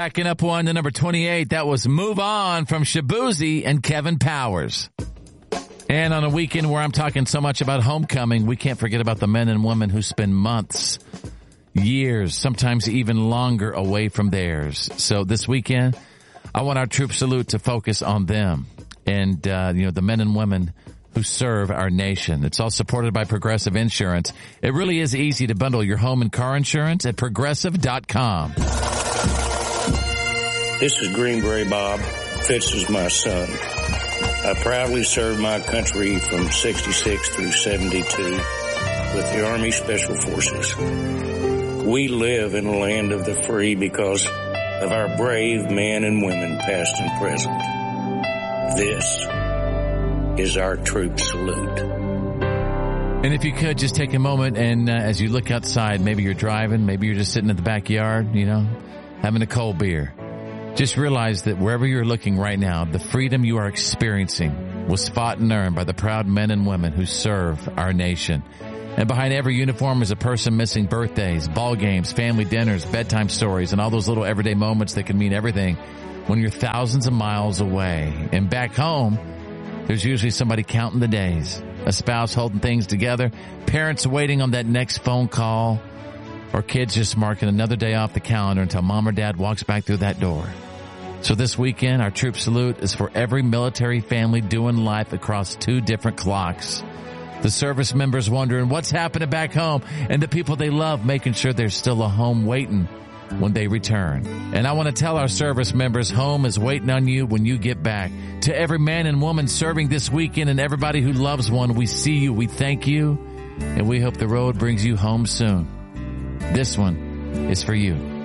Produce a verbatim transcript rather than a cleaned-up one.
Backing up one to number twenty-eight, that was Move On from Shabuzi and Kevin Powers. And on a weekend where I'm talking so much about homecoming, we can't forget about the men and women who spend months, years, sometimes even longer away from theirs. So this weekend, I want our troop salute to focus on them and, uh, you know, the men and women who serve our nation. It's all supported by Progressive Insurance. It really is easy to bundle your home and car insurance at progressive dot com. This is Green Beret Bob. Fitz is my son. I proudly served my country from sixty-six through seventy-two with the Army Special Forces. We live in a land of the free because of our brave men and women, past and present. This is our troop salute. And if you could, just take a moment and uh, as you look outside, maybe you're driving, maybe you're just sitting in the backyard, you know, having a cold beer. Just realize that wherever you're looking right now, the freedom you are experiencing was fought and earned by the proud men and women who serve our nation. And behind every uniform is a person missing birthdays, ball games, family dinners, bedtime stories, and all those little everyday moments that can mean everything when you're thousands of miles away. And back home, there's usually somebody counting the days, a spouse holding things together, parents waiting on that next phone call, or kids just marking another day off the calendar until mom or dad walks back through that door. So this weekend, our troop salute is for every military family doing life across two different clocks. The service members wondering what's happening back home, and the people they love making sure there's still a home waiting when they return. And I want to tell our service members, home is waiting on you when you get back. To every man and woman serving this weekend and everybody who loves one, we see you, we thank you, and we hope the road brings you home soon. This one is for you.